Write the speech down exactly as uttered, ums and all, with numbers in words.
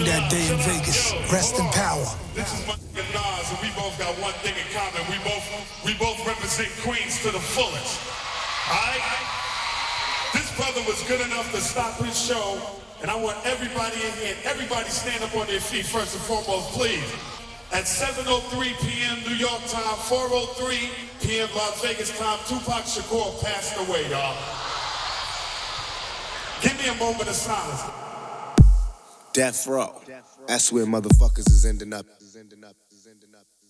me that day in Vegas. Rest in power. This is my nigga Nas, and we both got one thing in common. We both we both represent Queens to the fullest. Alright? This brother was good enough to stop his show, and I want everybody in here, everybody stand up on their feet first and foremost, please. At seven oh three p.m. New York time, four oh three p.m. Las Vegas time, Tupac Shakur passed away, y'all. Give me a moment of silence. Death Row. That's where motherfuckers is ending up. Is ending up. Is ending up.